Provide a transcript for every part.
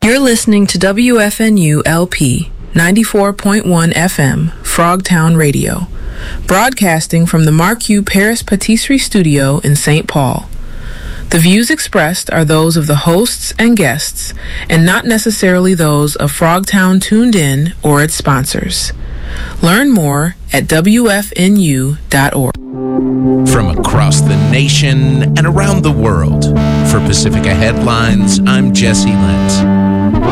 You're listening to WFNU LP 94.1 FM, Frogtown Radio, broadcasting from the Marque Paris Patisserie Studio in St. Paul. The views expressed are those of the hosts and guests, and not necessarily those of Frogtown Tuned In or its sponsors. Learn more at WFNU.org. From across the nation and around the world, for Pacifica Headlines, I'm Jesse Lent.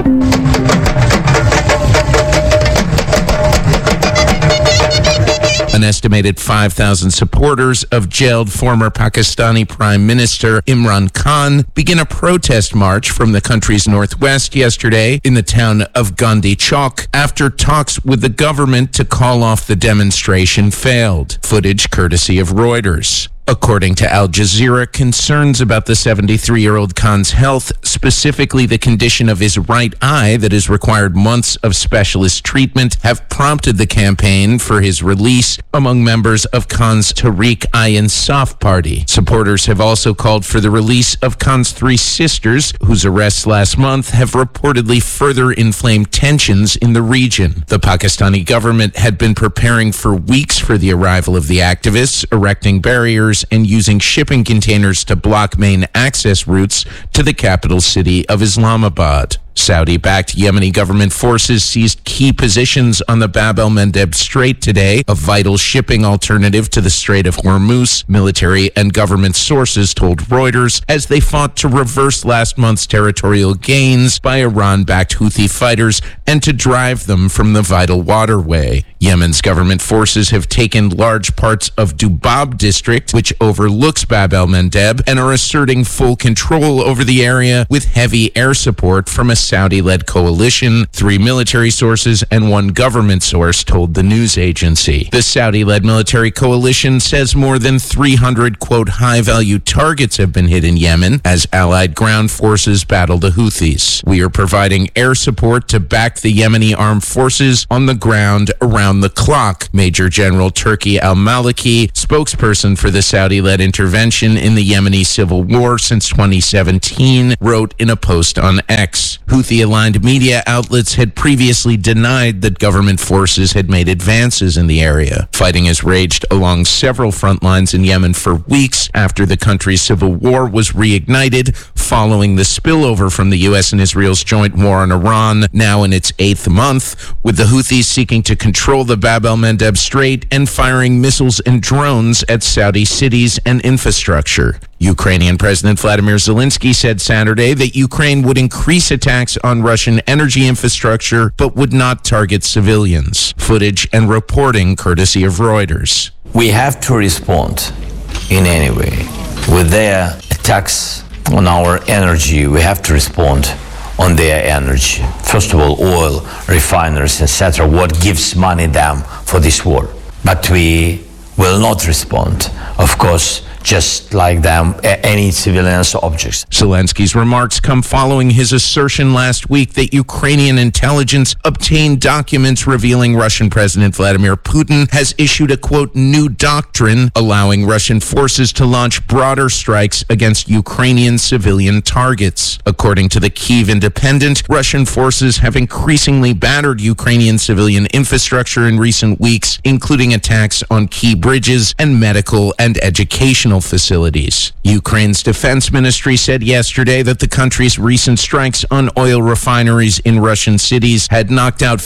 An estimated 5,000 supporters of jailed former Pakistani Prime Minister Imran Khan began a protest march from the country's northwest yesterday in the town of Gandhi Chowk after talks with the government to call off the demonstration failed. Footage courtesy of Reuters. According to Al Jazeera, concerns about the 73-year-old Khan's health, specifically the condition of his right eye that has required months of specialist treatment, have prompted the campaign for his release among members of Khan's Tehreek-i-Insaf party. Supporters have also called for the release of Khan's three sisters, whose arrests last month have reportedly further inflamed tensions in the region. The Pakistani government had been preparing for weeks for the arrival of the activists, erecting barriers and using shipping containers to block main access routes to the capital city of Islamabad. Saudi-backed Yemeni government forces seized key positions on the Bab el-Mandeb Strait today, a vital shipping alternative to the Strait of Hormuz, military and government sources told Reuters, as they fought to reverse last month's territorial gains by Iran-backed Houthi fighters and to drive them from the vital waterway. Yemen's government forces have taken large parts of Dubab district, which overlooks Bab el-Mandeb, and are asserting full control over the area with heavy air support from a Saudi-led coalition, 3 military sources, and 1 government source told the news agency. The Saudi-led military coalition says more than 300, quote, high-value targets have been hit in Yemen as allied ground forces battle the Houthis. We are providing air support to back the Yemeni armed forces on the ground around the clock, Major General Turki al-Maliki, spokesperson for the Saudi-led intervention in the Yemeni civil war since 2017, wrote in a post on X. Houthi-aligned media outlets had previously denied that government forces had made advances in the area. Fighting has raged along several front lines in Yemen for weeks after the country's civil war was reignited following the spillover from the U.S. and Israel's joint war on Iran, now in its 8th month, with the Houthis seeking to control the Bab el-Mandeb Strait and firing missiles and drones at Saudi cities and infrastructure. Ukrainian President Vladimir Zelensky said Saturday that Ukraine would increase attacks on Russian energy infrastructure but would not target civilians. Footage and reporting courtesy of Reuters. We have to respond in any way. With their attacks on our energy, we have to respond on their energy. First of all, oil, refineries, etc., what gives money them for this war. But we will not respond, of course, just like them, any civilians or objects. Zelensky's remarks come following his assertion last week that Ukrainian intelligence obtained documents revealing Russian President Vladimir Putin has issued a, quote, new doctrine allowing Russian forces to launch broader strikes against Ukrainian civilian targets. According to the Kyiv Independent, Russian forces have increasingly battered Ukrainian civilian infrastructure in recent weeks, including attacks on key bridges and medical and educational facilities. Ukraine's defense ministry said yesterday that the country's recent strikes on oil refineries in Russian cities had knocked out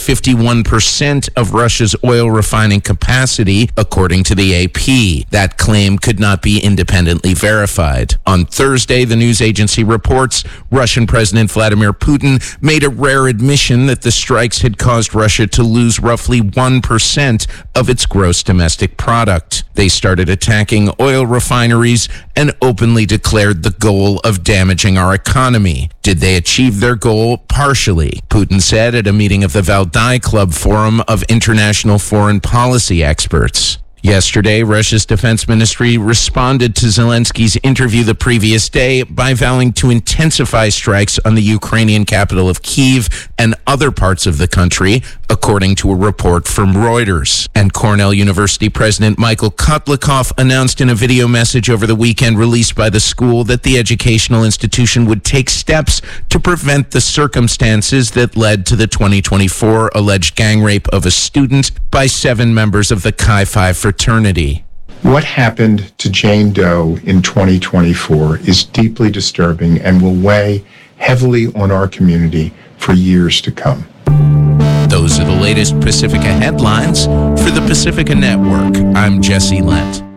51% of Russia's oil refining capacity, according to the AP. That claim could not be independently verified. On Thursday, the news agency reports Russian President Vladimir Putin made a rare admission that the strikes had caused Russia to lose roughly 1% of its gross domestic product. They started attacking oil refineries and openly declared the goal of damaging our economy. Did they achieve their goal? Partially, Putin said at a meeting of the Valdai Club Forum of International Foreign Policy Experts. Yesterday, Russia's defense ministry responded to Zelensky's interview the previous day by vowing to intensify strikes on the Ukrainian capital of Kyiv and other parts of the country, according to a report from Reuters. And Cornell University President Michael Kotlikov announced in a video message over the weekend released by the school that the educational institution would take steps to prevent the circumstances that led to the 2024 alleged gang rape of a student by 7 members of the Chi Phi fraternity. What happened to Jane Doe in 2024 is deeply disturbing and will weigh heavily on our community for years to come. Those are the latest Pacifica headlines for the Pacifica Network. I'm Jesse Lent.